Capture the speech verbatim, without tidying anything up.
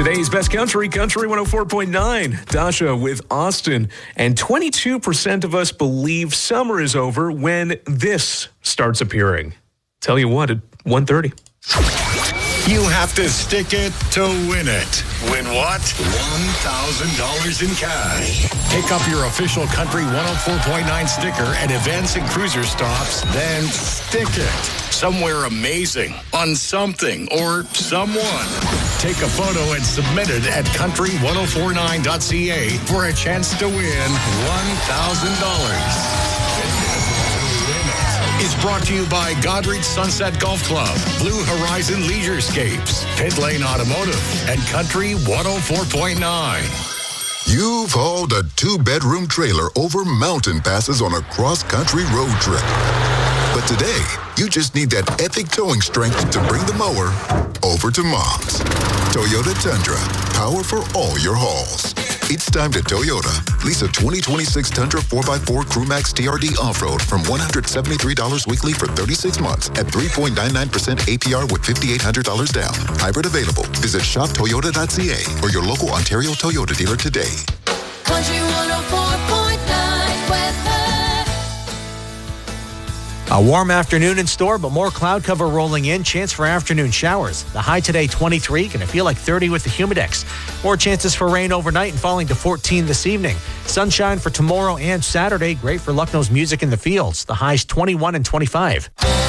Today's best country, Country one oh four point nine. Dasha with Austin. And twenty-two percent of us believe summer is over when this starts appearing. Tell you what, at one thirty. You have to stick it to win it. Win what? one thousand dollars in cash. Pick up your official Country one oh four point nine sticker at events and cruiser stops, then stick it somewhere amazing, on something or someone. Take a photo and submit it at country ten forty-nine dot c a for a chance to win one thousand dollars. Is brought to you by Godrich Sunset Golf Club, Blue Horizon Leisurescapes, Pit Lane Automotive, and Country one oh four point nine. You've hauled a two-bedroom trailer over mountain passes on a cross-country road trip. But today, you just need that epic towing strength to bring the mower over to Mom's. Toyota Tundra, power for all your hauls. It's time to Toyota. Lease a twenty twenty-six Tundra four by four Crewmax T R D Off-Road from one hundred seventy-three dollars weekly for thirty-six months at three point nine nine percent A P R with five thousand eight hundred dollars down. Hybrid available. Visit shop toyota dot c a or your local Ontario Toyota dealer today. Country one oh four point nine weather. A warm afternoon in store, but more cloud cover rolling in. Chance for afternoon showers. The high today, twenty-three. Going to feel like thirty with the Humidex. More chances for rain overnight and falling to fourteen this evening. Sunshine for tomorrow and Saturday. Great for Lucknow's music in the fields. The highs twenty-one and twenty-five.